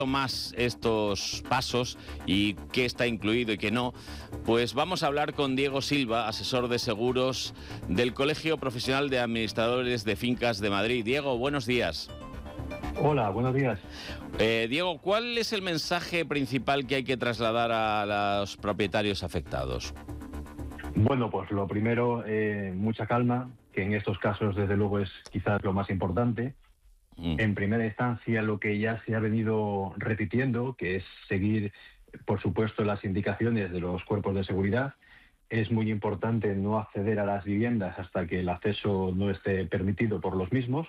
más estos pasos y qué está incluido y qué no, pues vamos a hablar con Diego Silva, asesor de seguros del Colegio Profesional de Administradores de Fincas de Madrid. Diego, buenos días. Hola, buenos días. Diego, ¿cuál es el mensaje principal que hay que trasladar a los propietarios afectados? Bueno, pues lo primero, mucha calma, que en estos casos desde luego es quizás lo más importante. En primera instancia, lo que ya se ha venido repitiendo, que es seguir, por supuesto, las indicaciones de los cuerpos de seguridad. Es muy importante no acceder a las viviendas hasta que el acceso no esté permitido por los mismos.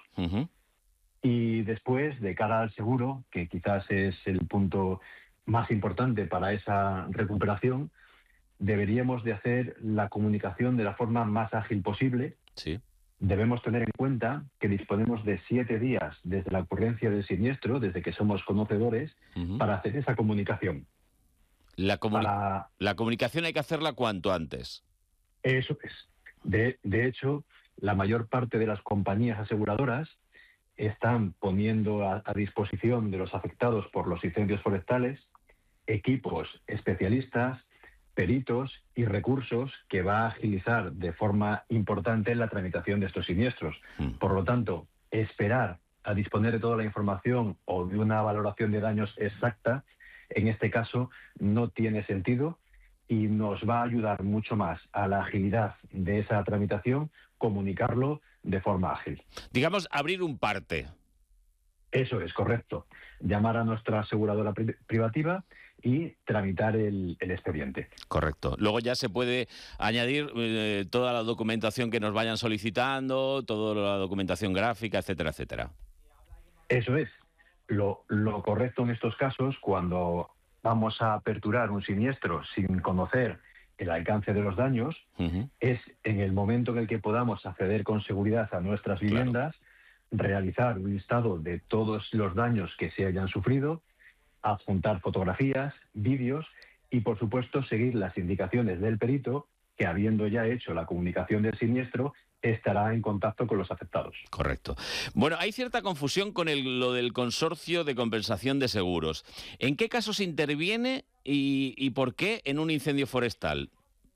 Y después, de cara al seguro, que quizás es el punto más importante para esa recuperación, deberíamos de hacer la comunicación de la forma más ágil posible. Sí. Debemos tener en cuenta que disponemos de 7 días desde la ocurrencia del siniestro, desde que somos conocedores, para hacer esa comunicación. La comunicación hay que hacerla cuanto antes. Eso es. De hecho, la mayor parte de las compañías aseguradoras están poniendo a disposición de los afectados por los incendios forestales equipos especialistas, peritos y recursos que va a agilizar de forma importante la tramitación de estos siniestros. Por lo tanto, esperar a disponer de toda la información o de una valoración de daños exacta, en este caso, no tiene sentido y nos va a ayudar mucho más a la agilidad de esa tramitación comunicarlo de forma ágil. Digamos, abrir un parte. Eso es, correcto. Llamar a nuestra aseguradora privativa y tramitar el expediente. Correcto. Luego ya se puede añadir toda la documentación que nos vayan solicitando, toda la documentación gráfica, etcétera, etcétera. Eso es. Lo correcto en estos casos, cuando vamos a aperturar un siniestro sin conocer el alcance de los daños, es en el momento en el que podamos acceder con seguridad a nuestras viviendas, realizar un listado de todos los daños que se hayan sufrido, adjuntar fotografías, vídeos y, por supuesto, seguir las indicaciones del perito que, habiendo ya hecho la comunicación del siniestro, estará en contacto con los afectados. Correcto. Bueno, hay cierta confusión con lo del consorcio de compensación de seguros. ¿En qué casos interviene y por qué en un incendio forestal?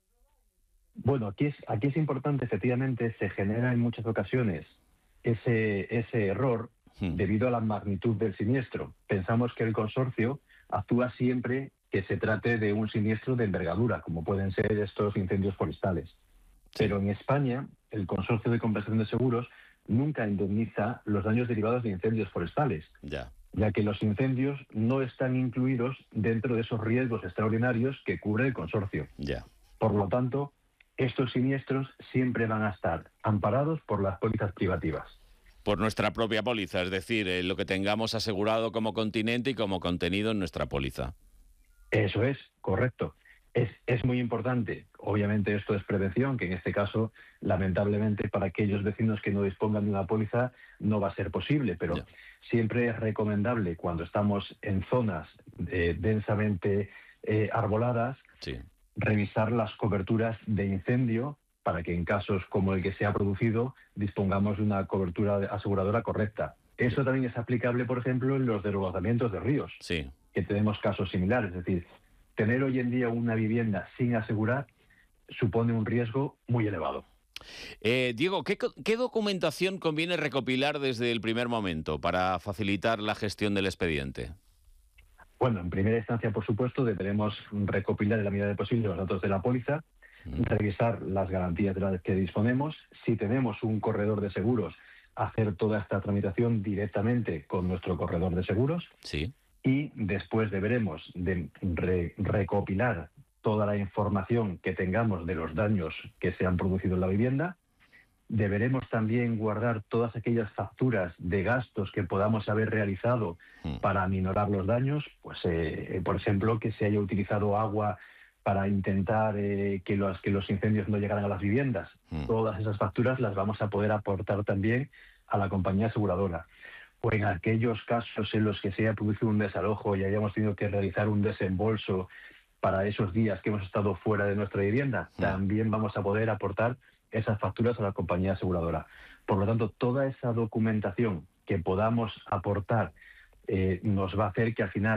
Bueno, aquí es importante, efectivamente, se genera en muchas ocasiones ese error debido a la magnitud del siniestro. Pensamos que el consorcio actúa siempre que se trate de un siniestro de envergadura, como pueden ser estos incendios forestales. Pero en España, el consorcio de compensación de seguros nunca indemniza los daños derivados de incendios forestales, ya que los incendios no están incluidos dentro de esos riesgos extraordinarios que cubre el consorcio. Por lo tanto, estos siniestros siempre van a estar amparados por las pólizas privativas. Por nuestra propia póliza, es decir, lo que tengamos asegurado como continente y como contenido en nuestra póliza. Eso es, correcto. Es muy importante. Obviamente esto es prevención, que en este caso, lamentablemente, para aquellos vecinos que no dispongan de una póliza no va a ser posible, pero siempre es recomendable cuando estamos en zonas densamente arboladas, revisar las coberturas de incendio para que en casos como el que se ha producido dispongamos de una cobertura aseguradora correcta. Eso también es aplicable, por ejemplo, en los desbordamientos de ríos, que tenemos casos similares. Es decir, tener hoy en día una vivienda sin asegurar supone un riesgo muy elevado. Diego, ¿qué documentación conviene recopilar desde el primer momento para facilitar la gestión del expediente? Bueno, en primera instancia, por supuesto, deberemos recopilar en la medida de posible los datos de la póliza, revisar las garantías de las que disponemos. Si tenemos un corredor de seguros, hacer toda esta tramitación directamente con nuestro corredor de seguros. Y después deberemos de recopilar toda la información que tengamos de los daños que se han producido en la vivienda. Deberemos también guardar todas aquellas facturas de gastos que podamos haber realizado para aminorar los daños, pues por ejemplo, que se haya utilizado agua para intentar que los incendios no llegaran a las viviendas. Todas esas facturas las vamos a poder aportar también a la compañía aseguradora. O en aquellos casos en los que se haya producido un desalojo y hayamos tenido que realizar un desembolso para esos días que hemos estado fuera de nuestra vivienda, también vamos a poder aportar esas facturas a la compañía aseguradora. Por lo tanto, toda esa documentación que podamos aportar nos va a hacer que al final